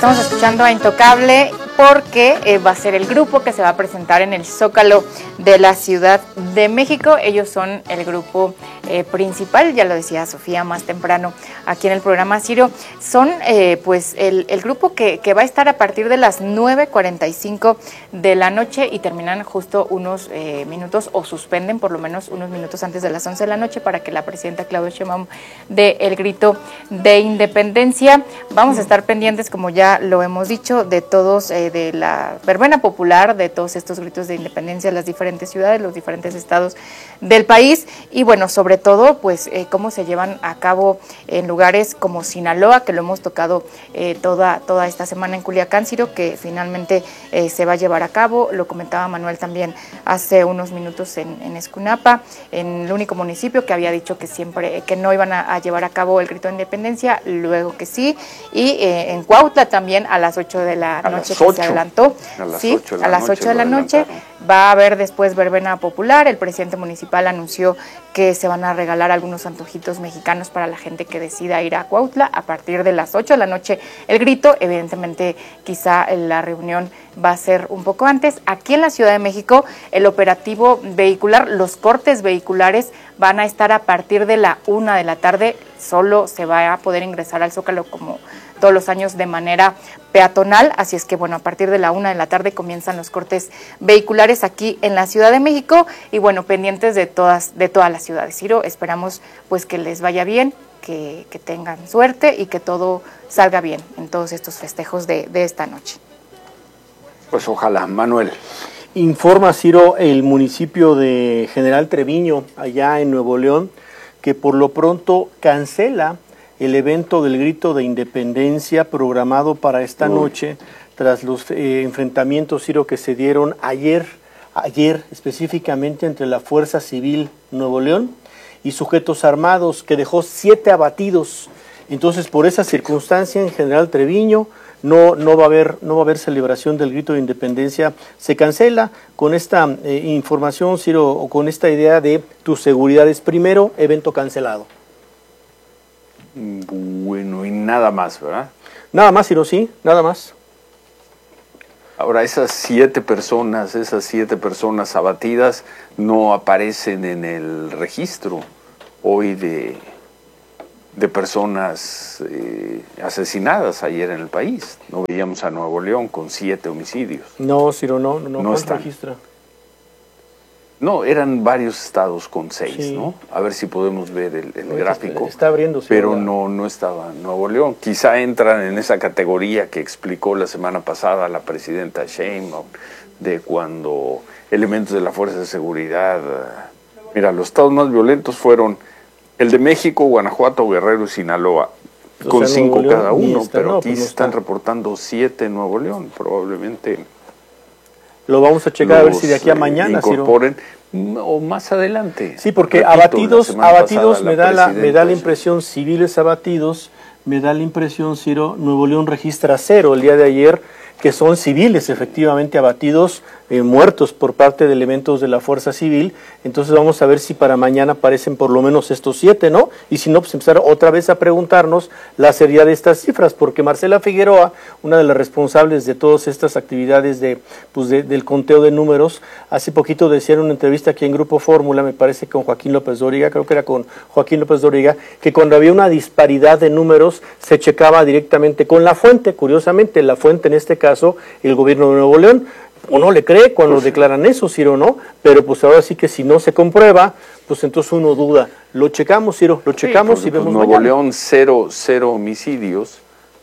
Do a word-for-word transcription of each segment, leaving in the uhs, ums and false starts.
Estamos escuchando a Intocable porque eh, va a ser el grupo que se va a presentar en el Zócalo de la Ciudad de México. Ellos son el grupo eh, principal, ya lo decía Sofía más temprano aquí en el programa, Ciro. Son eh, pues el, el grupo que, que va a estar a partir de las nueve cuarenta y cinco de la noche y terminan justo unos eh, minutos o suspenden por lo menos unos minutos antes de las once de la noche para que la presidenta Claudia Sheinbaum dé el grito de independencia. Vamos a estar pendientes, como ya lo hemos dicho, de todos, eh, de la verbena popular, de todos estos gritos de independencia en las diferentes ciudades, los diferentes estados del país y bueno, sobre todo, pues eh, cómo se llevan a cabo en lugares como Sinaloa, que lo hemos tocado eh, toda, toda esta semana en Culiacán, Ciro, que finalmente eh, se va a llevar a cabo. Lo comentaba Manuel también hace unos minutos en, en Escunapa, en el único municipio que había dicho que siempre, que no iban a, a llevar a cabo el grito de independencia, luego que sí, y eh, en Cuautla también a las ocho de la noche que se adelantó, a las sí, ocho de la a las noche ocho de la noche va a haber después verbena popular. El presidente municipal anunció que se van a regalar algunos antojitos mexicanos para la gente que decida ir a Cuautla a partir de las ocho de la noche. El grito, evidentemente, quizá la reunión va a ser un poco antes. Aquí en la Ciudad de México, el operativo vehicular, los cortes vehiculares van a estar a partir de la una de la tarde. Solo se va a poder ingresar al Zócalo como todos los años de manera peatonal, así es que bueno, a partir de la una de la tarde comienzan los cortes vehiculares aquí en la Ciudad de México y bueno, pendientes de todas, de todas las ciudades. Ciro, esperamos pues que les vaya bien, que, que tengan suerte y que todo salga bien en todos estos festejos de, de esta noche. Pues ojalá. Manuel. Informa, Ciro, el municipio de General Treviño, allá en Nuevo León, que por lo pronto cancela el evento del grito de independencia programado para esta Uy. noche, tras los eh, enfrentamientos, Ciro, que se dieron ayer, ayer específicamente entre la Fuerza Civil Nuevo León y sujetos armados, que dejó siete abatidos. Entonces, por esa circunstancia, en General Treviño, no, no va a haber, no va a haber celebración del grito de independencia. Se cancela con esta eh, información, Ciro, o con esta idea de tu seguridad es primero, evento cancelado. Bueno, y nada más, ¿verdad? Nada más, Ciro, sí, nada más. Ahora, esas siete personas, esas siete personas abatidas no aparecen en el registro hoy de, de personas eh, asesinadas ayer en el país. No veíamos a Nuevo León con siete homicidios. No, Ciro, no, no, no, no están. Registra. No, eran varios estados con seis, sí. ¿no? A ver si podemos ver el, el gráfico. Está abriendo, sí, pero no, no estaba Nuevo León. Quizá entran en esa categoría que explicó la semana pasada la presidenta Sheinbaum, de cuando elementos de la Fuerza de Seguridad... Mira, los estados más violentos fueron el de México, Guanajuato, Guerrero y Sinaloa, o con sea, cinco León, cada uno, está, pero no, aquí pues no están está. reportando siete en Nuevo León, probablemente... Lo vamos a checar a ver si de aquí a mañana incorporen Ciro. O más adelante. Sí, porque repito, abatidos, abatidos pasada, me da la me da la impresión, civiles abatidos, me da la impresión, Ciro, Nuevo León registra cero el día de ayer, que son civiles efectivamente abatidos, eh, muertos por parte de elementos de la Fuerza Civil. Entonces vamos a ver si para mañana aparecen por lo menos estos siete, ¿no? Y si no, pues empezar otra vez a preguntarnos la seriedad de estas cifras, porque Marcela Figueroa, una de las responsables de todas estas actividades de, pues de, del conteo de números, hace poquito decía en una entrevista aquí en Grupo Fórmula, me parece con Joaquín López Dóriga, creo que era con Joaquín López Dóriga, que cuando había una disparidad de números se checaba directamente con la fuente. Curiosamente, la fuente en este caso, el gobierno de Nuevo León. Uno le cree cuando pues, declaran eso, Ciro, ¿no? Pero pues ahora sí que si no se comprueba, pues entonces uno duda. Lo checamos, Ciro, lo checamos sí, y vemos Nuevo mañana. León, cero, cero homicidios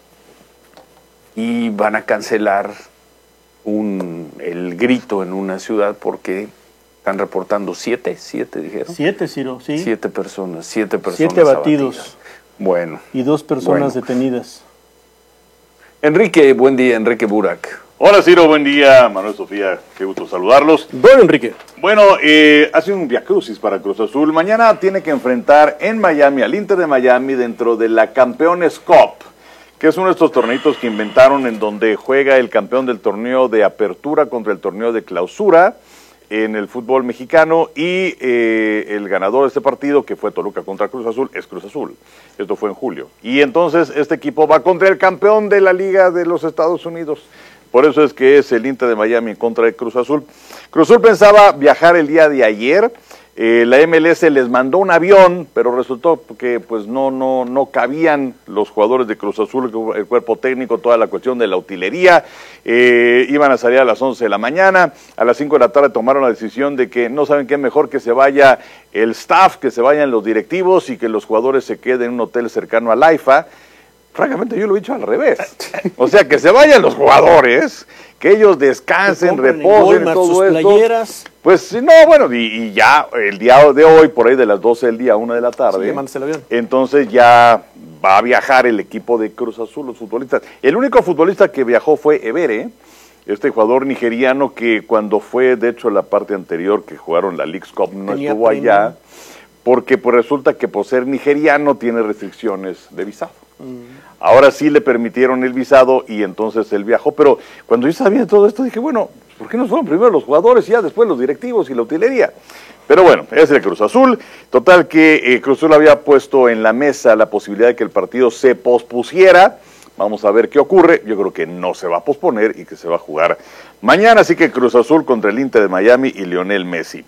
y van a cancelar un, el grito en una ciudad porque están reportando siete, siete dijeron. Siete, Ciro, sí. Siete personas, siete personas Siete abatidos. abatidas. Bueno. Y dos personas bueno. detenidas. Enrique, buen día, Enrique Burak. Hola Ciro, buen día, Manuel, Sofía, qué gusto saludarlos. Bueno, Enrique. Bueno, eh, hace un viacrucis para Cruz Azul. Mañana tiene que enfrentar en Miami al Inter de Miami dentro de la Campeones Cup, que es uno de estos torneitos que inventaron en donde juega el campeón del torneo de apertura contra el torneo de clausura. en el fútbol mexicano y eh, el ganador de este partido, que fue Toluca contra Cruz Azul, es Cruz Azul. Esto fue en julio. Y entonces este equipo va contra el campeón de la Liga de los Estados Unidos. Por eso es que es el Inter de Miami en contra de Cruz Azul. Cruz Azul pensaba viajar el día de ayer. Eh, la M L S les mandó un avión, pero resultó que pues no no no cabían los jugadores de Cruz Azul, el cuerpo técnico, toda la cuestión de la utilería. Eh, iban a salir a las once de la mañana, a las cinco de la tarde tomaron la decisión de que no saben qué mejor que se vaya el staff, que se vayan los directivos y que los jugadores se queden en un hotel cercano al AIFA. Francamente yo lo he dicho al revés, o sea que se vayan los jugadores, que ellos descansen, reposen, todo esto. Playeras. Pues no, bueno, y, y ya el día de hoy, por ahí de las doce del día a una de la tarde, sí, el avión. Entonces ya va a viajar el equipo de Cruz Azul, los futbolistas. El único futbolista que viajó fue Ebere, este jugador nigeriano que cuando fue, de hecho, la parte anterior que jugaron la Leagues Cup no Tenía estuvo premio. allá, porque pues resulta que por ser nigeriano tiene restricciones de visado. Mm. Ahora sí le permitieron el visado y entonces él viajó, pero cuando yo sabía todo esto dije, bueno, ¿por qué no fueron primero los jugadores y ya después los directivos y la utilería? Pero bueno, es el Cruz Azul. Total que eh, Cruz Azul había puesto en la mesa la posibilidad de que el partido se pospusiera. Vamos a ver qué ocurre. Yo creo que no se va a posponer y que se va a jugar mañana. Así que Cruz Azul contra el Inter de Miami y Lionel Messi.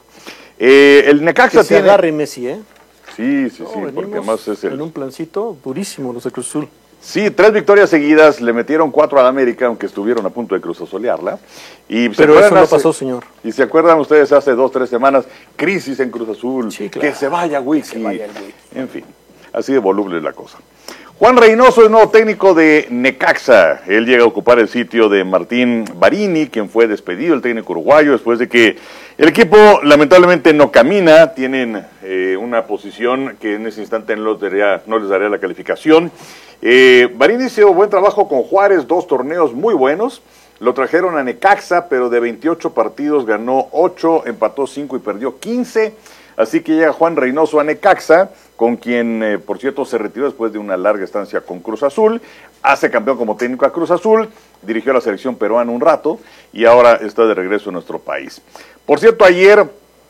Eh, el Necaxa que tiene... se agarre Messi, ¿eh? Sí, sí, sí, no, porque además es el... en un plancito durísimo los de Cruz Azul. Sí, tres victorias seguidas, le metieron cuatro al América, aunque estuvieron a punto de cruzazolearla. Y Pero eso no hace, pasó, señor. Y se acuerdan ustedes hace dos, tres semanas, crisis en Cruz Azul, sí, claro. que se vaya Wiki. Se vaya el Wiki. En fin, así de voluble es la cosa. Juan Reynoso es nuevo técnico de Necaxa. Él llega a ocupar el sitio de Martín Barini, quien fue despedido, el técnico uruguayo, después de que el equipo lamentablemente no camina. Tienen eh, una posición que en ese instante no les daría, no les daría la calificación. Eh, Barini hizo buen trabajo con Juárez, dos torneos muy buenos. Lo trajeron a Necaxa, pero de veintiocho partidos ganó ocho, empató cinco y perdió quince. Así que llega Juan Reynoso a Necaxa, con quien, eh, por cierto, se retiró después de una larga estancia con Cruz Azul. Hace campeón como técnico a Cruz Azul, dirigió a la selección peruana un rato y ahora está de regreso en nuestro país. Por cierto, ayer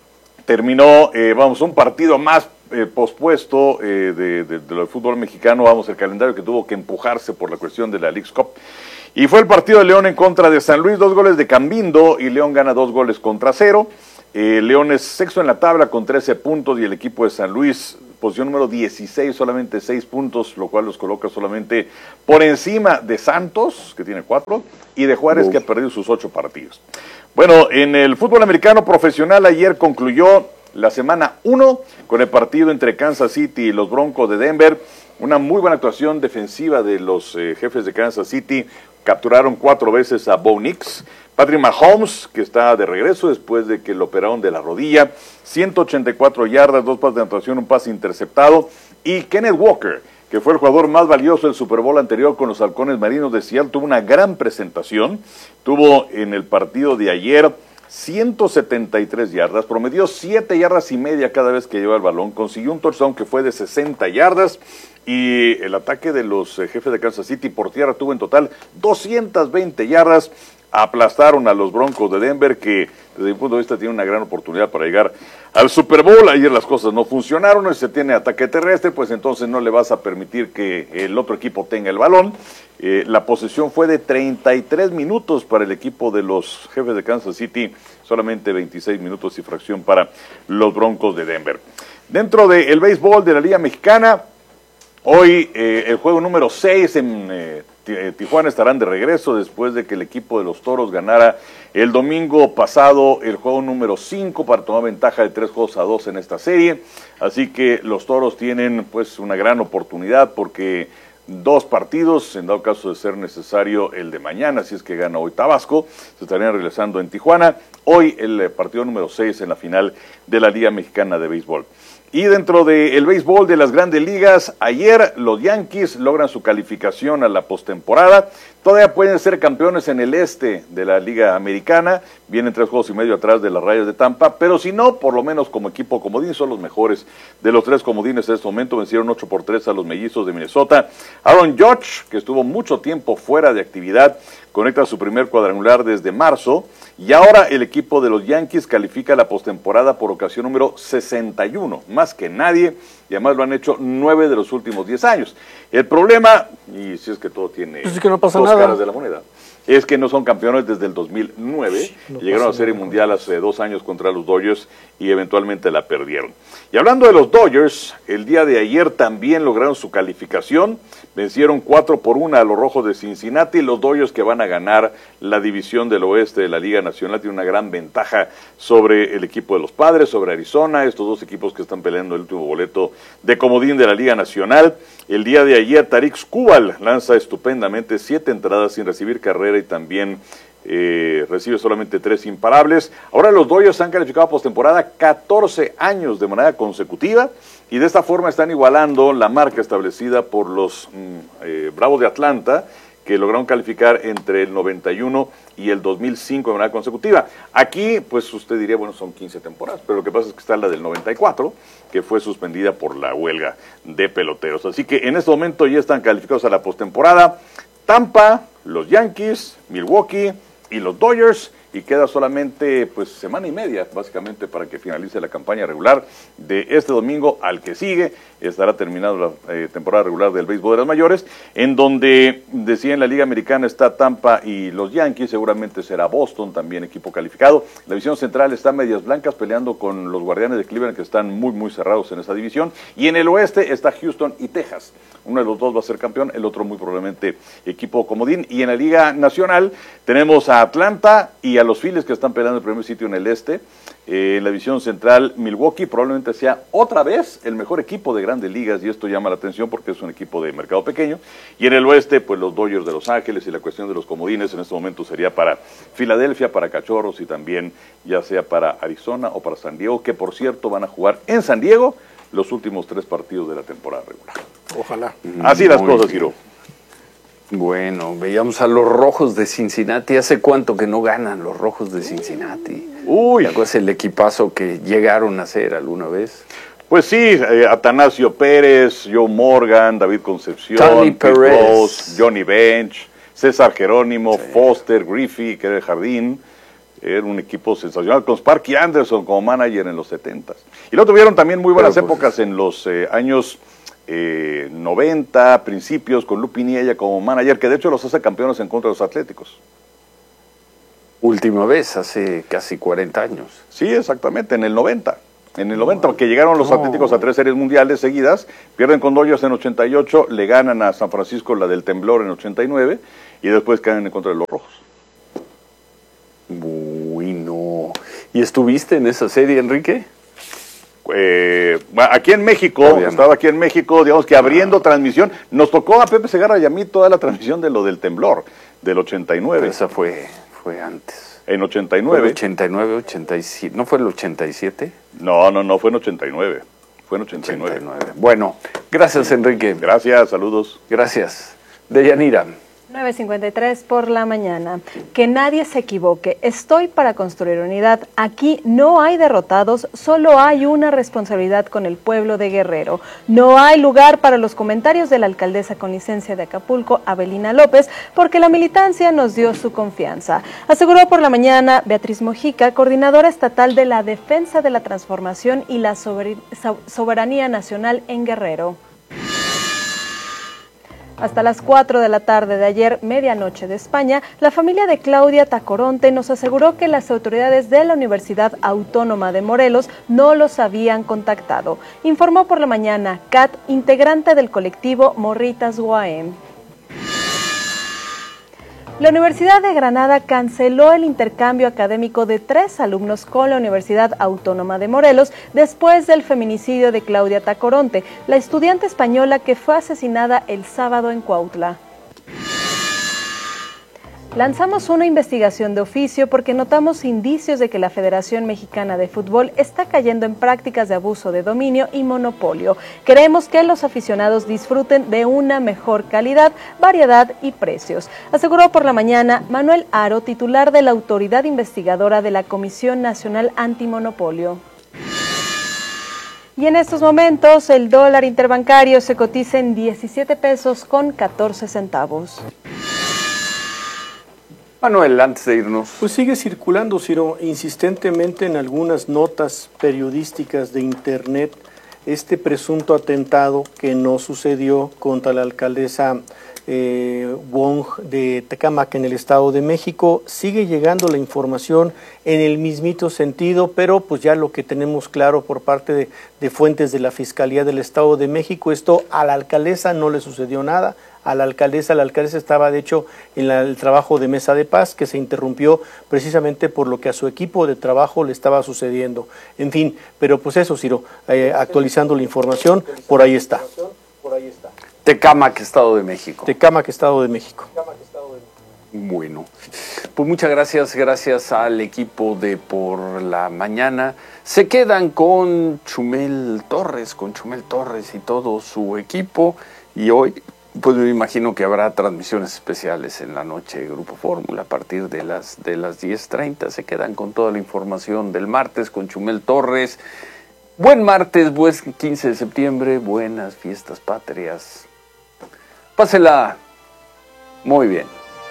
terminó, eh, vamos, un partido más eh, pospuesto eh, de, de, de lo del fútbol mexicano, vamos, el calendario que tuvo que empujarse por la cuestión de la Leagues Cup. Y fue el partido de León en contra de San Luis, dos goles de Cambindo, y León gana dos goles contra cero. Eh, León es sexto en la tabla con trece puntos y el equipo de San Luis, posición número dieciséis, solamente seis puntos, lo cual los coloca solamente por encima de Santos, que tiene cuatro, y de Juárez, Uf. que ha perdido sus ocho partidos. Bueno, en el fútbol americano profesional ayer concluyó la semana uno con el partido entre Kansas City y los Broncos de Denver. Una muy buena actuación defensiva de los eh, jefes de Kansas City. Capturaron cuatro veces a Bo Nix. Patrick Mahomes, que está de regreso después de que lo operaron de la rodilla. ciento ochenta y cuatro yardas, dos pases de anotación, un pase interceptado. Y Kenneth Walker, que fue el jugador más valioso del Super Bowl anterior con los Halcones Marinos de Seattle, tuvo una gran presentación. Tuvo en el partido de ayer ciento setenta y tres yardas, promedió siete yardas y media cada vez que lleva el balón, consiguió un touchdown que fue de sesenta yardas y el ataque de los eh, jefes de Kansas City por tierra tuvo en total doscientas veinte yardas, aplastaron a los Broncos de Denver que desde mi punto de vista tienen una gran oportunidad para llegar al Super Bowl. Ayer las cosas no funcionaron, y se tiene ataque terrestre, pues entonces no le vas a permitir que el otro equipo tenga el balón. Eh, la posesión fue de treinta y tres minutos para el equipo de los jefes de Kansas City, solamente veintiséis minutos y fracción para los Broncos de Denver. Dentro del béisbol de la Liga Mexicana, hoy eh, el juego número seis en eh, Tijuana estarán de regreso después de que el equipo de los Toros ganara el domingo pasado el juego número cinco para tomar ventaja de tres juegos a dos en esta serie. Así que los Toros tienen pues una gran oportunidad porque dos partidos, en dado caso de ser necesario el de mañana, si es que gana hoy Tabasco, se estarían regresando en Tijuana. Hoy el partido número seis en la final de la Liga Mexicana de Béisbol. Y dentro del béisbol de las grandes ligas, ayer los Yankees logran su calificación a la postemporada. Todavía pueden ser campeones en el este de la Liga Americana, vienen tres juegos y medio atrás de las Rayas de Tampa, pero si no, por lo menos como equipo comodín son los mejores de los tres comodines en este momento. Vencieron ocho por tres a los Mellizos de Minnesota. Aaron Judge, que estuvo mucho tiempo fuera de actividad, conecta su primer cuadrangular desde marzo, y ahora el equipo de los Yankees califica la postemporada por ocasión número sesenta y uno, más que nadie, y además lo han hecho nueve de los últimos diez años. El problema, y si es que todo tiene pues es que no pasa dos nada. caras de la moneda, es que no son campeones desde el dos mil nueve, no llegaron a la Serie Mundial hace dos años contra los Dodgers y eventualmente la perdieron. Y hablando de los Dodgers, el día de ayer también lograron su calificación, vencieron cuatro por uno a los Rojos de Cincinnati. Los Dodgers, que van a ganar la división del oeste de la Liga Nacional, tienen una gran ventaja sobre el equipo de los Padres, sobre Arizona, estos dos equipos que están peleando el último boleto de comodín de la Liga Nacional. El día de ayer Tarik Skubal lanza estupendamente siete entradas sin recibir carrera y también eh, recibe solamente tres imparables. Ahora los Dodgers han calificado postemporada catorce años de manera consecutiva y de esta forma están igualando la marca establecida por los mm, eh, Bravos de Atlanta, que lograron calificar entre el noventa y uno y el dos mil cinco de manera consecutiva. Aquí, pues usted diría, bueno, son quince temporadas, pero lo que pasa es que está la del noventa y cuatro, que fue suspendida por la huelga de peloteros. Así que en este momento ya están calificados a la postemporada Tampa, los Yankees, Milwaukee y los Dodgers, y queda solamente pues semana y media básicamente para que finalice la campaña regular de este domingo al que sigue. Estará terminando la eh, temporada regular del béisbol de las mayores, en donde decía en la Liga Americana está Tampa y los Yankees, seguramente será Boston también equipo calificado. La división central está Medias Blancas peleando con los Guardianes de Cleveland, que están muy muy cerrados en esa división, y en el oeste está Houston y Texas. Uno de los dos va a ser campeón, el otro muy probablemente equipo comodín. Y en la Liga Nacional tenemos a Atlanta y a los Phillies, que están peleando el primer sitio en el este. Eh, en la división central, Milwaukee probablemente sea otra vez el mejor equipo de grandes ligas, y esto llama la atención porque es un equipo de mercado pequeño. Y en el oeste, pues los Dodgers de Los Ángeles, y la cuestión de los comodines en este momento sería para Filadelfia, para Cachorros y también ya sea para Arizona o para San Diego, que por cierto van a jugar en San Diego los últimos tres partidos de la temporada regular. Ojalá. Así las cosas, Giro. Bueno, veíamos a los Rojos de Cincinnati. ¿Hace cuánto que no ganan los Rojos de Cincinnati? Uy. ¿Te acuerdas el equipazo que llegaron a ser alguna vez? Pues sí, eh, Atanasio Pérez, Joe Morgan, David Concepción, Tony Pete Perez, Rose, Johnny Bench, César Jerónimo, sí. Foster, Griffey, que era el jardín. Era un equipo sensacional, con Sparky Anderson como manager en los setentas. Y luego tuvieron también muy buenas Pero, pues, épocas en los eh, años eh, noventa, principios, con Lou Piniella como manager, que de hecho los hace campeones en contra de los Atléticos. Última vez, hace casi cuarenta años. Sí, exactamente, en el noventa. En el noventa, porque llegaron los Atléticos a tres series mundiales seguidas, pierden con Dodgers en ochenta y ocho, le ganan a San Francisco la del temblor en ochenta y nueve, y después caen en contra de los Rojos. Bueno, ¿y estuviste en esa serie, Enrique? Eh, aquí en México, Todavía no. estaba aquí en México, digamos que abriendo ah. transmisión, nos tocó a Pepe Segarra y a mí toda la transmisión de lo del temblor, del ochenta y nueve. Pero esa fue, fue antes. En ochenta y nueve. ¿Fue el ochenta y nueve, ochenta y siete? ¿No fue el ochenta y siete? No, no, no, fue en ochenta y nueve. Fue en ochenta y nueve. ochenta y nueve. Bueno, gracias, Enrique. Gracias, saludos. Gracias. Deyanira. nueve cincuenta y tres por la mañana. Que nadie se equivoque. Estoy para construir unidad. Aquí no hay derrotados, solo hay una responsabilidad con el pueblo de Guerrero. No hay lugar para los comentarios de la alcaldesa con licencia de Acapulco, Abelina López, porque la militancia nos dio su confianza. Aseguró por la mañana Beatriz Mojica, coordinadora estatal de la defensa de la transformación y la soberanía nacional en Guerrero. Hasta las cuatro de la tarde de ayer, medianoche de España, la familia de Claudia Tacoronte nos aseguró que las autoridades de la Universidad Autónoma de Morelos no los habían contactado. Informó por la mañana Kat, integrante del colectivo Morritas Guaem. La Universidad de Granada canceló el intercambio académico de tres alumnos con la Universidad Autónoma de Morelos después del feminicidio de Claudia Tacoronte, la estudiante española que fue asesinada el sábado en Cuautla. Lanzamos una investigación de oficio porque notamos indicios de que la Federación Mexicana de Fútbol está cayendo en prácticas de abuso de dominio y monopolio. Queremos que los aficionados disfruten de una mejor calidad, variedad y precios, aseguró por la mañana Manuel Haro, titular de la Autoridad Investigadora de la Comisión Nacional Antimonopolio. Y en estos momentos el dólar interbancario se cotiza en diecisiete pesos con catorce centavos. Manuel, antes de irnos. Pues sigue circulando, Ciro, insistentemente en algunas notas periodísticas de internet este presunto atentado que no sucedió contra la alcaldesa eh, Wong de Tecámac en el Estado de México. Sigue llegando la información en el mismito sentido, pero pues ya lo que tenemos claro por parte de, de fuentes de la Fiscalía del Estado de México, esto a la alcaldesa no le sucedió nada. A la alcaldesa, la alcaldesa estaba de hecho en la, el trabajo de mesa de paz que se interrumpió precisamente por lo que a su equipo de trabajo le estaba sucediendo. En fin, pero pues eso, Ciro, eh, actualizando la información, por ahí está. Tecámac, Estado de México. Tecámac, Estado de México. Bueno, pues muchas gracias, gracias al equipo de Por la Mañana. Se quedan con Chumel Torres, con Chumel Torres y todo su equipo, y hoy pues me imagino que habrá transmisiones especiales en la noche de Grupo Fórmula a partir de las de las diez treinta. Se quedan con toda la información del martes con Chumel Torres. Buen martes, buen quince de septiembre, buenas fiestas patrias. Pásela muy bien.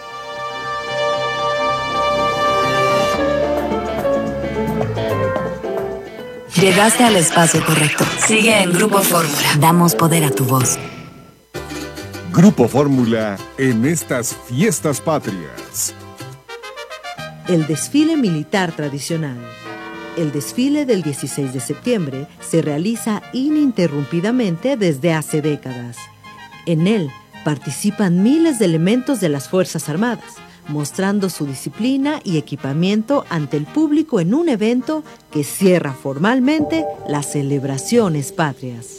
Llegaste al espacio correcto. Sigue en Grupo Fórmula. Damos poder a tu voz. Grupo Fórmula en estas fiestas patrias. El desfile militar tradicional. El desfile del dieciséis de septiembre se realiza ininterrumpidamente desde hace décadas. En él participan miles de elementos de las Fuerzas Armadas, mostrando su disciplina y equipamiento ante el público en un evento que cierra formalmente las celebraciones patrias.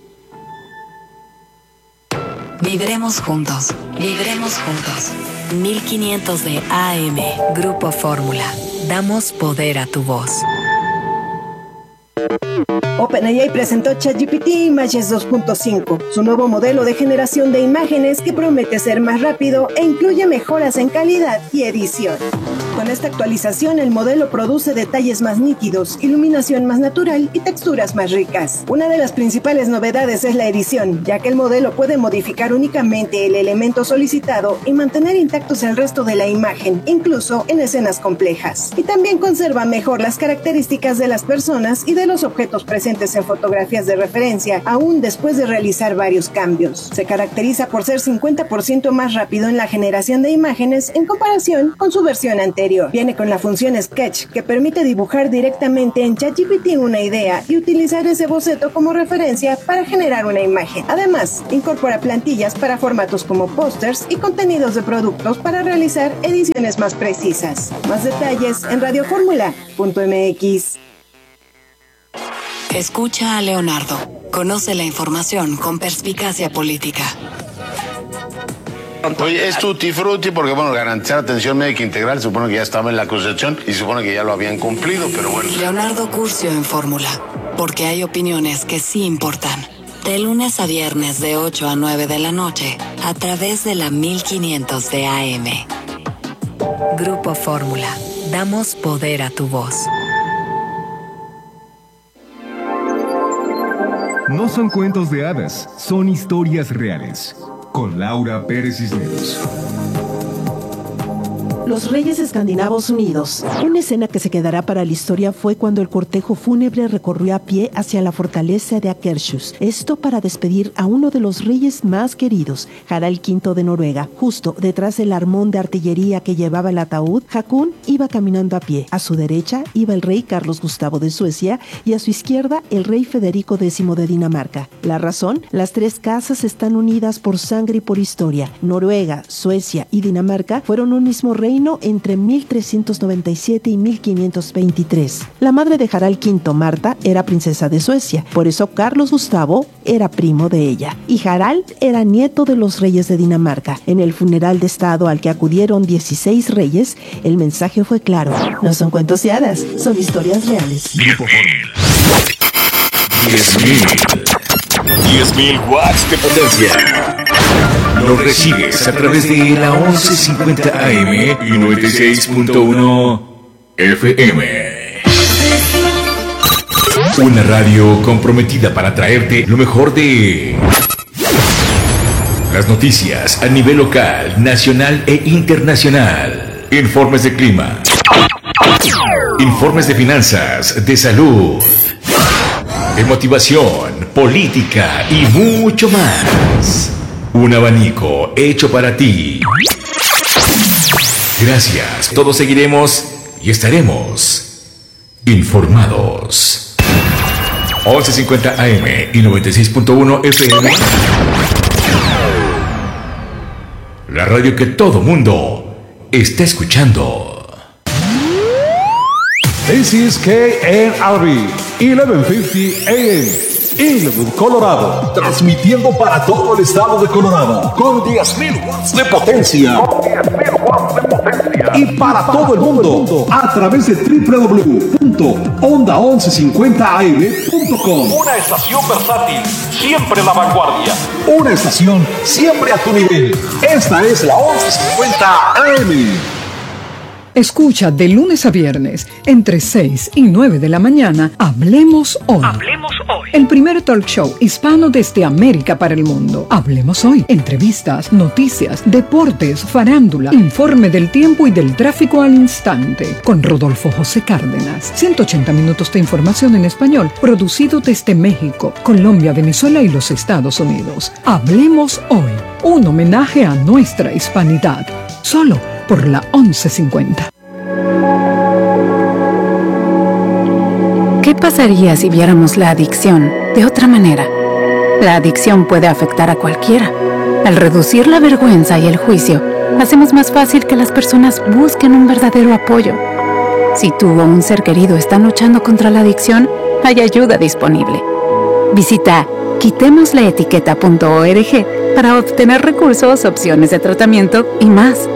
Vibremos juntos, vibremos juntos. mil quinientos de A M, Grupo Fórmula. Damos poder a tu voz. OpenAI presentó ChatGPT Images dos punto cinco, su nuevo modelo de generación de imágenes que promete ser más rápido e incluye mejoras en calidad y edición. Con esta actualización, el modelo produce detalles más nítidos, iluminación más natural y texturas más ricas. Una de las principales novedades es la edición, ya que el modelo puede modificar únicamente el elemento solicitado y mantener intactos el resto de la imagen, incluso en escenas complejas. Y también conserva mejor las características de las personas y de los objetos presentes en fotografías de referencia, aún después de realizar varios cambios. Se caracteriza por ser cincuenta por ciento más rápido en la generación de imágenes en comparación con su versión anterior. Viene con la función Sketch, que permite dibujar directamente en ChatGPT una idea y utilizar ese boceto como referencia para generar una imagen. Además, incorpora plantillas para formatos como pósters y contenidos de productos para realizar ediciones más precisas. Más detalles en radio fórmula punto m x. Escucha a Leonardo. Conoce la información con perspicacia política. Oye, es tutti frutti porque, bueno, garantizar atención médica integral, se supone que ya estaba en la Constitución y se supone que ya lo habían cumplido, pero bueno. Leonardo Curcio en Fórmula, porque hay opiniones que sí importan. De lunes a viernes de ocho a nueve de la noche, a través de la mil quinientos de A M. Grupo Fórmula, damos poder a tu voz. No son cuentos de hadas, son historias reales. Con Laura Pérez Cisneros. Los Reyes Escandinavos Unidos. Una escena que se quedará para la historia fue cuando el cortejo fúnebre recorrió a pie hacia la fortaleza de Akershus. Esto para despedir a uno de los reyes más queridos, Harald quinto de Noruega. Justo detrás del armón de artillería que llevaba el ataúd, Hakon iba caminando a pie. A su derecha iba el rey Carlos Gustavo de Suecia y a su izquierda el rey Federico décimo de Dinamarca. La razón, las tres casas están unidas por sangre y por historia. Noruega, Suecia y Dinamarca fueron un mismo reino reinó entre mil trescientos noventa y siete y mil quinientos veintitrés. La madre de Harald quinto, Marta, era princesa de Suecia, por eso Carlos Gustavo era primo de ella, y Harald era nieto de los reyes de Dinamarca. En el funeral de estado al que acudieron dieciséis reyes, el mensaje fue claro: no son cuentos de hadas, son historias reales. diez mil. diez mil watts de potencia. Lo recibes a través de la once cincuenta A M y noventa y seis punto uno F M. Una radio comprometida para traerte lo mejor de las noticias a nivel local, nacional e internacional. Informes de clima, informes de finanzas, de salud, de motivación, política y mucho más. Un abanico hecho para ti. Gracias. Todos seguiremos y estaremos informados. once cincuenta A M y noventa y seis punto uno F M. La radio que todo mundo está escuchando. This is K N R B, eleven fifty A M, Inglewood, Colorado. Transmitiendo para todo el estado de Colorado con diez mil watts de potencia. Y para todo el mundo a través de doble u doble u doble u punto onda once cincuenta A M punto com. Una estación versátil, siempre la vanguardia. Una estación siempre a tu nivel. Esta es la once cincuenta A M. Escucha de lunes a viernes, entre seis y nueve de la mañana, Hablemos Hoy. Hablemos Hoy. El primer talk show hispano desde América para el mundo. Hablemos Hoy. Entrevistas, noticias, deportes, farándula, informe del tiempo y del tráfico al instante. Con Rodolfo José Cárdenas. ciento ochenta minutos de información en español, producido desde México, Colombia, Venezuela y los Estados Unidos. Hablemos Hoy. Un homenaje a nuestra hispanidad. Solo por la once cincuenta. ¿Qué pasaría si viéramos la adicción de otra manera? La adicción puede afectar a cualquiera. Al reducir la vergüenza y el juicio, hacemos más fácil que las personas busquen un verdadero apoyo. Si tú o un ser querido están luchando contra la adicción, hay ayuda disponible. Visita quitemos la etiqueta punto org para obtener recursos, opciones de tratamiento y más.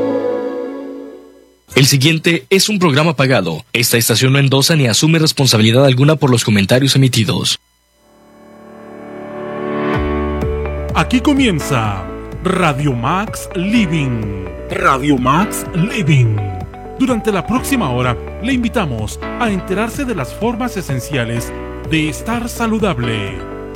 El siguiente es un programa pagado. Esta estación no endosa ni asume responsabilidad alguna por los comentarios emitidos. Aquí comienza Radio Max Living. Radio Max Living. Durante la próxima hora le invitamos a enterarse de las formas esenciales de estar saludable.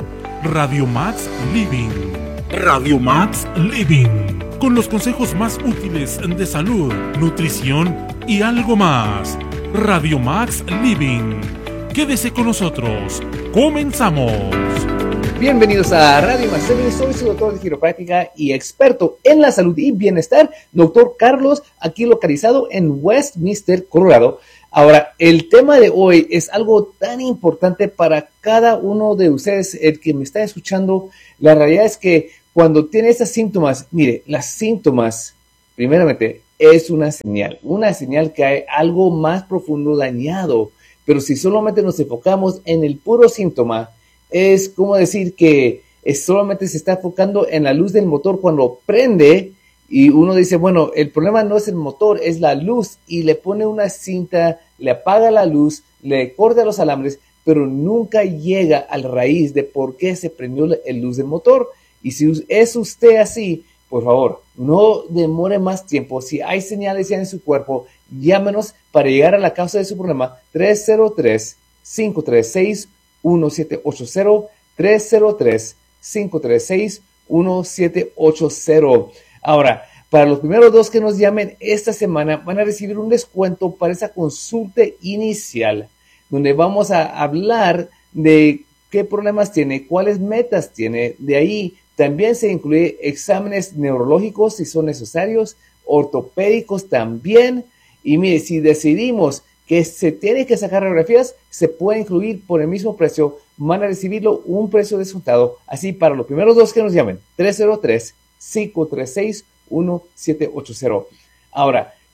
Radio Max Living. Radio Max Living. Con los consejos más útiles de salud, nutrición y algo más. Radio Max Living. Quédese con nosotros. Comenzamos. Bienvenidos a Radio Max Living. Soy su doctor de quiropráctica y experto en la salud y bienestar, doctor Carlos, aquí localizado en Westminster, Colorado. Ahora, el tema de hoy es algo tan importante para cada uno de ustedes, el que me está escuchando. La realidad es que cuando tiene estos síntomas, mire, las síntomas, primeramente, es una señal, una señal que hay algo más profundo dañado. Pero si solamente nos enfocamos en el puro síntoma, es como decir que es solamente se está enfocando en la luz del motor cuando prende y uno dice, bueno, el problema no es el motor, es la luz, y le pone una cinta, le apaga la luz, le corta los alambres, pero nunca llega a la raíz de por qué se prendió la luz del motor. Y si es usted así, por favor, no demore más tiempo. Si hay señales ya en su cuerpo, llámenos para llegar a la causa de su problema. Tres cero tres, cinco tres seis, uno siete ocho cero, tres cero tres, cinco tres seis, uno siete ocho cero. Ahora, para los primeros dos que nos llamen esta semana, van a recibir un descuento para esa consulta inicial, donde vamos a hablar de qué problemas tiene, cuáles metas tiene. De ahí también se incluye exámenes neurológicos si son necesarios, ortopédicos también. Y mire, si decidimos que se tiene que sacar radiografías, se puede incluir por el mismo precio. Van a recibirlo un precio descontado. Así, para los primeros dos que nos llamen, tres cero tres, cinco tres seis, uno siete ocho cero. Ahora,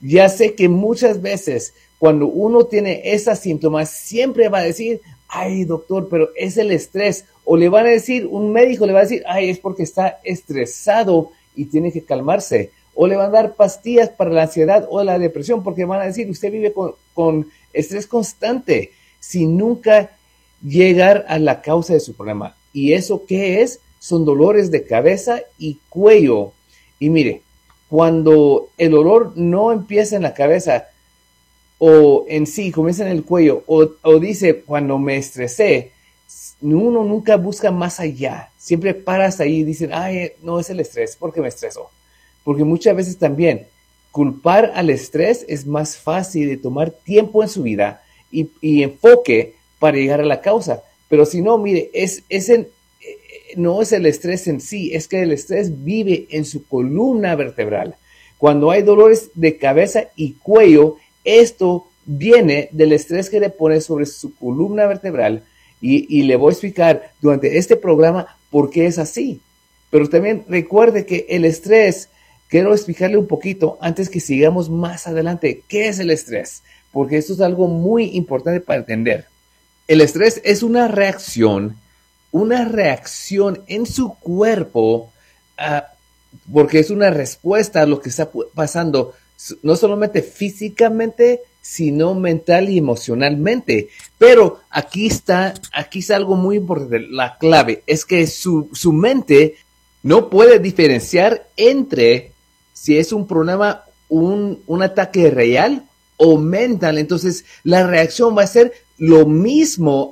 ya sé que muchas veces cuando uno tiene esos síntomas, siempre va a decir, ay, doctor, pero es el estrés. O le van a decir, un médico le va a decir, ay, es porque está estresado y tiene que calmarse. O le van a dar pastillas para la ansiedad o la depresión, porque van a decir, usted vive con, con estrés constante, sin nunca llegar a la causa de su problema. ¿Y eso qué es? Son dolores de cabeza y cuello. Y mire, cuando el dolor no empieza en la cabeza, o en sí, comienza en el cuello, o, o dice, cuando me estresé, uno nunca busca más allá. Siempre paras ahí y dicen, ay, no es el estrés, porque me estreso. Porque muchas veces también, culpar al estrés es más fácil de tomar tiempo en su vida y, y enfoque para llegar a la causa. Pero si no, mire, es, es en, no es el estrés en sí, es que el estrés vive en su columna vertebral. Cuando hay dolores de cabeza y cuello, esto viene del estrés que le pone sobre su columna vertebral y, y le voy a explicar durante este programa por qué es así. Pero también recuerde que el estrés, quiero explicarle un poquito antes que sigamos más adelante. ¿Qué es el estrés? Porque esto es algo muy importante para entender. El estrés es una reacción, una reacción en su cuerpo, uh, porque es una respuesta a lo que está pasando, no solamente físicamente, sino mental y emocionalmente. Pero aquí está, aquí está algo muy importante. La clave es que su, su mente no puede diferenciar entre si es un problema, un, un ataque real o mental. Entonces, la reacción va a ser lo mismo.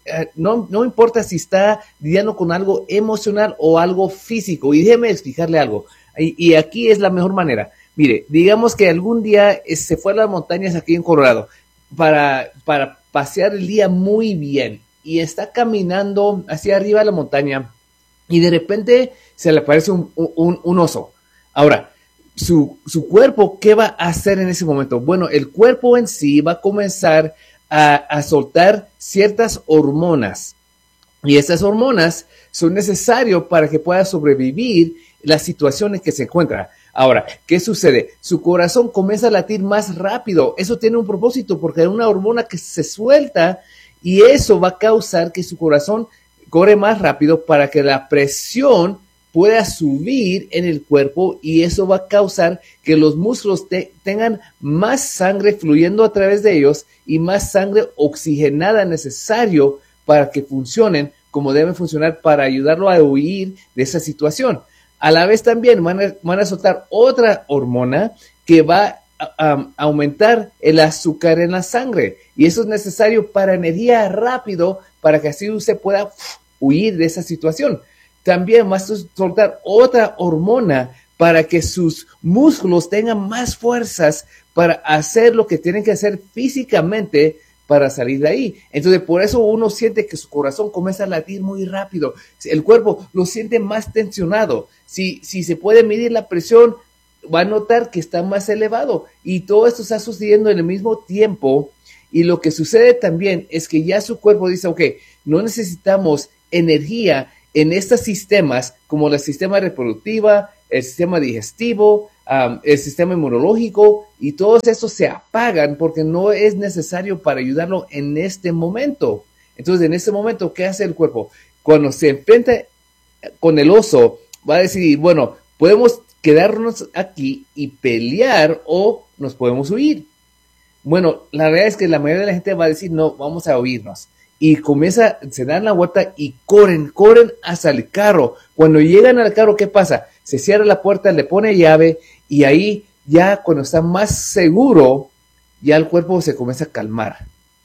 No, no importa si está lidiando con algo emocional o algo físico. Y déjeme explicarle algo. Y, y aquí es la mejor manera. Mire, digamos que algún día se fue a las montañas aquí en Colorado para, para pasear el día muy bien. Y está caminando hacia arriba de la montaña y de repente se le aparece un, un, un oso. Ahora, Su, su cuerpo, ¿qué va a hacer en ese momento? Bueno, el cuerpo en sí va a comenzar a, a soltar ciertas hormonas. Y estas hormonas son necesarias para que pueda sobrevivir las situaciones que se encuentra. Ahora, ¿qué sucede? Su corazón comienza a latir más rápido. Eso tiene un propósito porque hay una hormona que se suelta y eso va a causar que su corazón corre más rápido para que la presión pueda subir en el cuerpo y eso va a causar que los músculos te, tengan más sangre fluyendo a través de ellos y más sangre oxigenada necesario para que funcionen como deben funcionar para ayudarlo a huir de esa situación. A la vez también van a, van a soltar otra hormona que va a, a aumentar el azúcar en la sangre y eso es necesario para energía rápido para que así usted pueda uf, huir de esa situación. También va a soltar otra hormona para que sus músculos tengan más fuerzas para hacer lo que tienen que hacer físicamente para salir de ahí. Entonces, por eso uno siente que su corazón comienza a latir muy rápido. El cuerpo lo siente más tensionado. Si, si se puede medir la presión, va a notar que está más elevado. Y todo esto está sucediendo en el mismo tiempo. Y lo que sucede también es que ya su cuerpo dice, ok, no necesitamos energía en estos sistemas como el sistema reproductivo, el sistema digestivo, um, el sistema inmunológico y todos estos se apagan porque no es necesario para ayudarlo en este momento. Entonces, en este momento, ¿qué hace el cuerpo? Cuando se enfrenta con el oso, va a decir, bueno, podemos quedarnos aquí y pelear o nos podemos huir. Bueno, la realidad es que la mayoría de la gente va a decir, no, vamos a huirnos. Y comienza, se dan la vuelta y corren, corren hasta el carro. Cuando llegan al carro, ¿qué pasa? Se cierra la puerta, le pone llave y ahí ya cuando está más seguro, ya el cuerpo se comienza a calmar.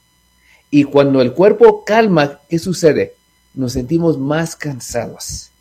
Y cuando el cuerpo calma, ¿qué sucede? Nos sentimos más cansados.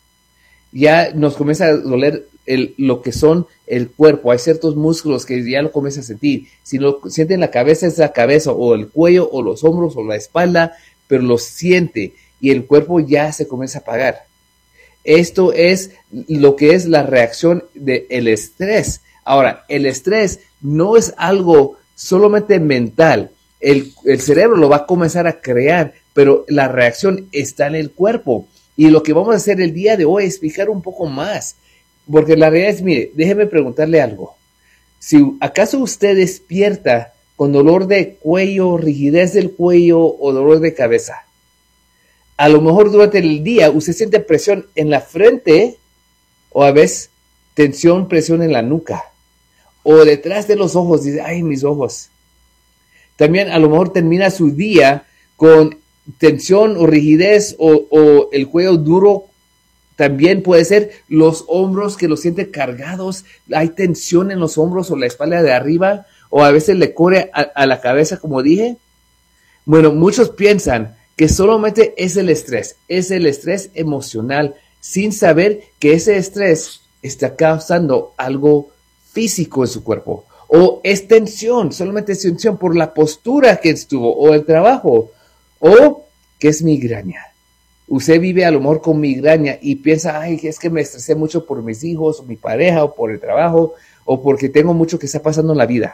Ya nos comienza a doler el, lo que son el cuerpo. Hay ciertos músculos que ya lo comienza a sentir. Si lo siente en la cabeza, es la cabeza o el cuello o los hombros o la espalda, pero lo siente y el cuerpo ya se comienza a apagar. Esto es lo que es la reacción del estrés. Ahora, el estrés no es algo solamente mental. El, el cerebro lo va a comenzar a crear, pero la reacción está en el cuerpo. Y lo que vamos a hacer el día de hoy es explicar un poco más. Porque la realidad es, mire, déjeme preguntarle algo. si acaso usted despierta con dolor de cuello, rigidez del cuello o dolor de cabeza, a lo mejor durante el día usted siente presión en la frente o a veces tensión, presión en la nuca o detrás de los ojos, dice, ay, mis ojos. También a lo mejor termina su día con tensión o rigidez o, o el cuello duro. También puede ser los hombros que los siente cargados, hay tensión en los hombros o la espalda de arriba, o a veces le corre a, a la cabeza, como dije. Bueno, muchos piensan que solamente es el estrés, es el estrés emocional, sin saber que ese estrés está causando algo físico en su cuerpo. O es tensión, solamente es tensión por la postura que estuvo, o el trabajo, o que es migraña. Usted vive a lo mejor con migraña y piensa, ay, es que me estresé mucho por mis hijos, o mi pareja, o por el trabajo, o porque tengo mucho que está pasando en la vida.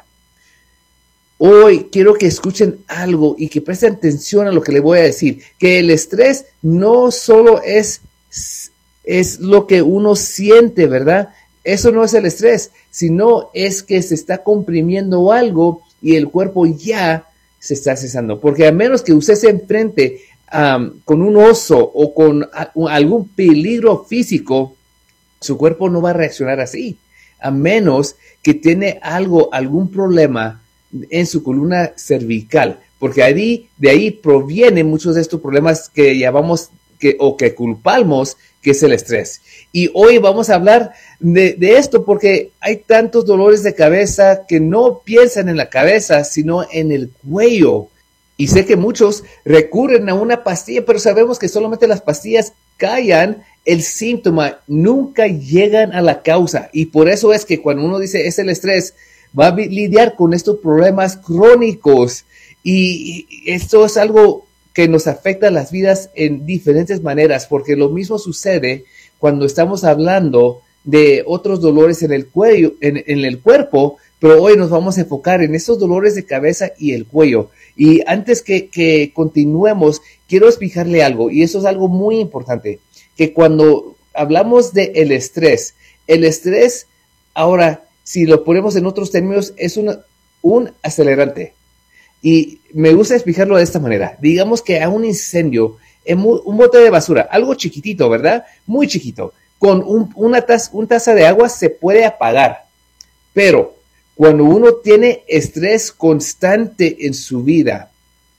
Hoy quiero que escuchen algo y que presten atención a lo que les voy a decir, que el estrés no solo es, es lo que uno siente, ¿verdad? Eso no es el estrés, sino es que se está comprimiendo algo y el cuerpo ya se está cesando. Porque a menos que usted se enfrente Um, con un oso o con a, algún peligro físico, su cuerpo no va a reaccionar así, a menos que tiene algo, algún problema en su columna cervical, porque ahí, de ahí provienen muchos de estos problemas que llamamos que, o que culpamos, que es el estrés. Y hoy vamos a hablar de, de esto porque hay tantos dolores de cabeza que no piensan en la cabeza, sino en el cuello. Y sé que muchos recurren a una pastilla, pero sabemos que solamente las pastillas callan el síntoma, nunca llegan a la causa. Y por eso es que cuando uno dice es el estrés, va a lidiar con estos problemas crónicos. Y esto es algo que nos afecta las vidas en diferentes maneras, porque lo mismo sucede cuando estamos hablando de otros dolores en el cuello, en, en el cuerpo, pero hoy nos vamos a enfocar en esos dolores de cabeza y el cuello. Y antes que, que continuemos, quiero explicarle algo, y eso es algo muy importante, que cuando hablamos de el estrés, el estrés, ahora, si lo ponemos en otros términos, es una, un acelerante. Y me gusta explicarlo de esta manera. Digamos que a un incendio, en un bote de basura, algo chiquitito, ¿verdad? Muy chiquito, con un, una taza, un taza de agua se puede apagar, pero cuando uno tiene estrés constante en su vida,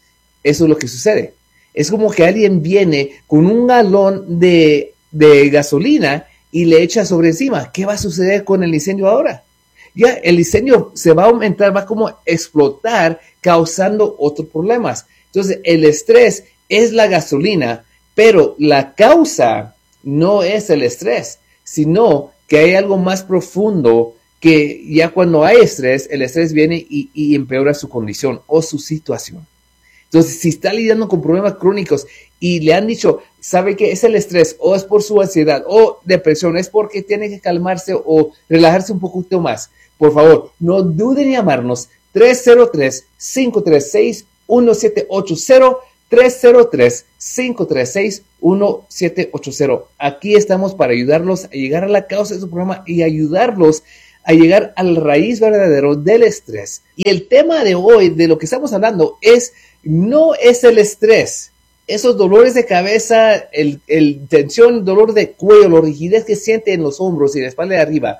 eso es lo que sucede. Es como que alguien viene con un galón de, de gasolina y le echa sobre encima. ¿Qué va a suceder con el incendio ahora? Ya el incendio se va a aumentar, va como a explotar, causando otros problemas. Entonces, el estrés es la gasolina, pero la causa no es el estrés, sino que hay algo más profundo que ya cuando hay estrés, el estrés viene y, y empeora su condición o su situación. Entonces, si está lidiando con problemas crónicos y le han dicho, sabe que es el estrés o es por su ansiedad o depresión, es porque tiene que calmarse o relajarse un poquito más, por favor, no duden en llamarnos tres cero tres, cinco tres seis, uno siete ocho cero, tres cero tres, cinco tres seis, uno siete ocho cero. Aquí estamos para ayudarlos a llegar a la causa de su problema y ayudarlos a llegar al raíz verdadero del estrés. Y el tema de hoy, de lo que estamos hablando, es, no es el estrés. Esos dolores de cabeza, el, el tensión, dolor de cuello, la rigidez que siente en los hombros y la espalda de arriba,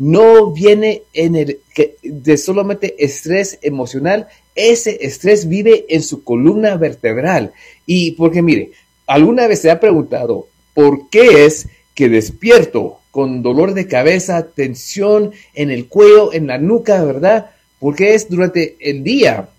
no viene en el, que, de solamente estrés emocional. Ese estrés vive en su columna vertebral. Y porque mire, alguna vez se ha preguntado, ¿por qué es que despierto con dolor de cabeza, tensión en el cuello, en la nuca, ¿verdad? Porque es durante el día.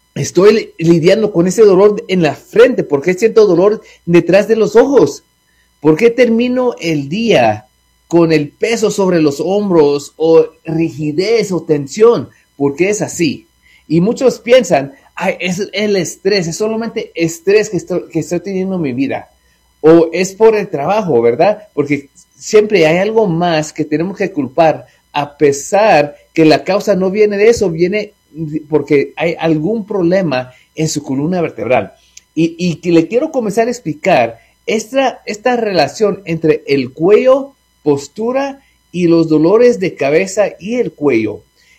Estoy lidiando con ese dolor en la frente. ¿Por qué siento dolor detrás de los ojos? ¿Por qué termino el día con el peso sobre los hombros o rigidez o tensión? ¿Por qué es así? Y muchos piensan, ay, es el estrés, es solamente estrés que estoy, que estoy teniendo en mi vida. O es por el trabajo, ¿verdad? Porque siempre hay algo más que tenemos que culpar, a pesar que la causa no viene de eso, viene porque hay algún problema en su columna vertebral. Y, y que le quiero comenzar a explicar esta, esta relación entre el cuello, postura y los dolores de cabeza y el cuello.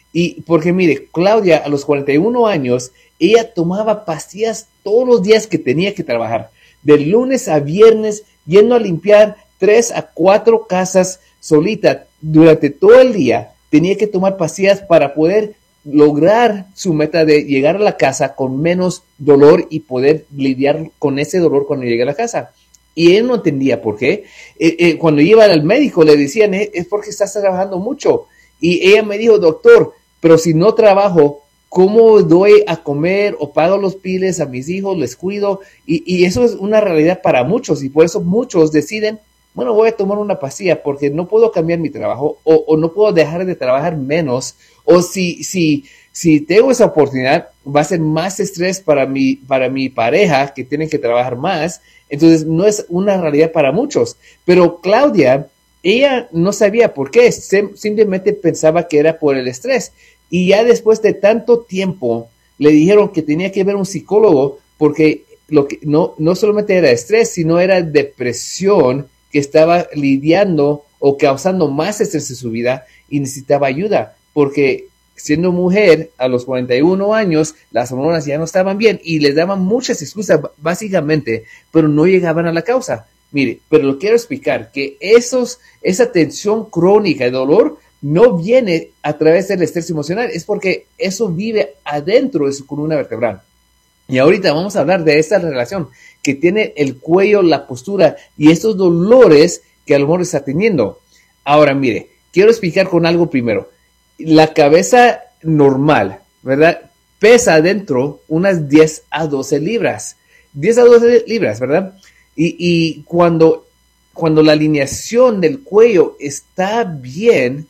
Y porque mire, Claudia a los cuarenta y uno años, ella tomaba pastillas todos los días que tenía que trabajar, de lunes a viernes, yendo a limpiar tres a cuatro casas solita durante todo el día. Tenía que tomar pastillas para poder lograr su meta de llegar a la casa con menos dolor y poder lidiar con ese dolor cuando llegue a la casa. Y él no entendía por qué. Eh, eh, cuando iba al médico le decían, eh, es porque estás trabajando mucho. Y ella me dijo, doctor, pero si no trabajo, ¿cómo doy a comer o pago los piles a mis hijos, les cuido? Y, y eso es una realidad para muchos y por eso muchos deciden, bueno, voy a tomar una pastilla porque no puedo cambiar mi trabajo o, o no puedo dejar de trabajar menos. O si, si, si tengo esa oportunidad, va a ser más estrés para mi, para mi pareja que tienen que trabajar más. Entonces no es una realidad para muchos. Pero Claudia, ella no sabía por qué, simplemente pensaba que era por el estrés. Y ya después de tanto tiempo le dijeron que tenía que ver un psicólogo porque lo que no, no solamente era estrés, sino era depresión que estaba lidiando o causando más estrés en su vida y necesitaba ayuda. Porque siendo mujer a los cuarenta y uno años, las hormonas ya no estaban bien y les daban muchas excusas básicamente, pero no llegaban a la causa. Mire, pero lo quiero explicar, que esos, esa tensión crónica y dolor no viene a través del estrés emocional, es porque eso vive adentro de su columna vertebral. Y ahorita vamos a hablar de esta relación que tiene el cuello, la postura y estos dolores que a lo mejor está teniendo. Ahora, mire, quiero explicar con algo primero. La cabeza normal, ¿verdad? Pesa adentro unas diez a doce libras. diez a doce libras, ¿verdad? Y, y cuando, cuando la alineación del cuello está bien,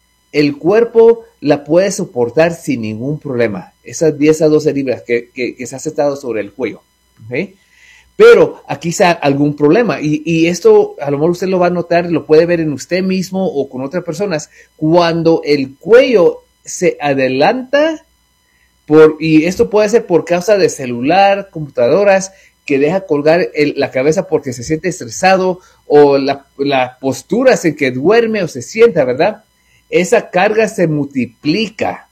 el cuerpo la puede soportar sin ningún problema. Esas diez a doce libras que, que, que se ha sentado sobre el cuello. ¿Okay? Pero aquí está algún problema. Y, y esto a lo mejor usted lo va a notar, lo puede ver en usted mismo o con otras personas. Cuando el cuello se adelanta, por, y esto puede ser por causa de celular, computadoras, que deja colgar el, la cabeza porque se siente estresado o la, la postura en que duerme o se sienta, ¿verdad? Esa carga se multiplica,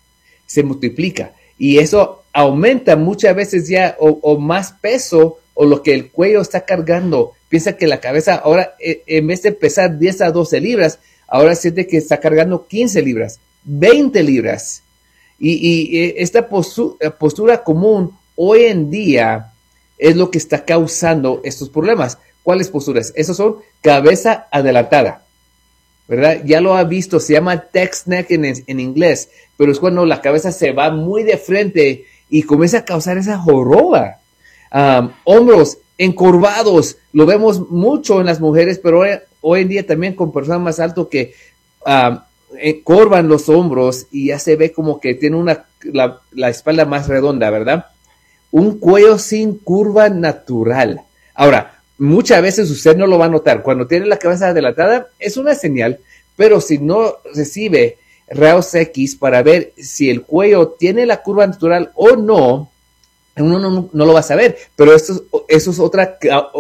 se multiplica y eso aumenta muchas veces ya o, o más peso o lo que el cuello está cargando. Piensa que la cabeza ahora en vez de pesar diez a doce libras, ahora siente que está cargando quince libras, veinte libras. Y, y esta postura, postura común hoy en día es lo que está causando estos problemas. ¿Cuáles posturas? Esos son cabeza adelantada, ¿verdad? Ya lo ha visto, se llama text neck en, en inglés, pero es cuando la cabeza se va muy de frente y comienza a causar esa joroba. Um, hombros encorvados, lo vemos mucho en las mujeres, pero hoy, hoy en día también con personas más altas que um, encorvan los hombros y ya se ve como que tiene una, la, la espalda más redonda, ¿verdad? Un cuello sin curva natural. Ahora, muchas veces usted no lo va a notar. Cuando tiene la cabeza adelantada es una señal, pero si no recibe rayos X para ver si el cuello tiene la curva natural o no, uno no, no lo va a saber. Pero esto, eso es otra,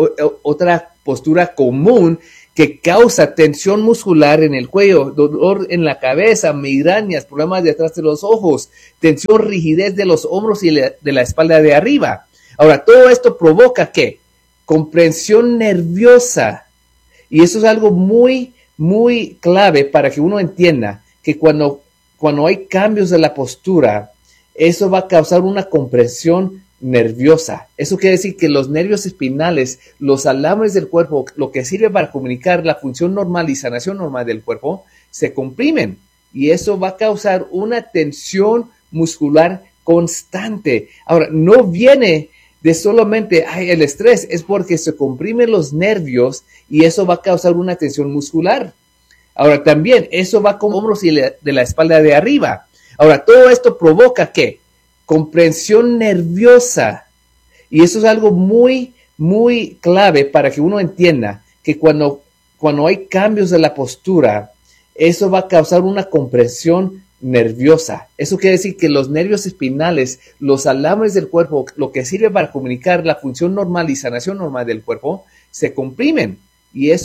otra postura común que causa tensión muscular en el cuello, dolor en la cabeza, migrañas, problemas detrás de los ojos, tensión, rigidez de los hombros y de la espalda de arriba. Ahora, todo esto provoca ¿qué? Comprensión nerviosa. Y eso es algo muy, muy clave para que uno entienda que cuando, cuando hay cambios de la postura, eso va a causar una comprensión nerviosa. Eso quiere decir que los nervios espinales, los alambres del cuerpo, lo que sirve para comunicar la función normal y sanación normal del cuerpo, se comprimen. Y eso va a causar una tensión muscular constante. Ahora, no viene de solamente ay, el estrés, es porque se comprimen los nervios y eso va a causar una tensión muscular. Ahora también, eso va con hombros y de la espalda de arriba. Ahora, todo esto provoca ¿qué? Comprensión nerviosa. Y eso es algo muy, muy clave para que uno entienda que cuando, cuando hay cambios de la postura, eso va a causar una comprensión nerviosa. Eso quiere decir que los nervios espinales, los alambres del cuerpo, lo que sirve para comunicar la función normal y sanación normal del cuerpo, se comprimen. Y eso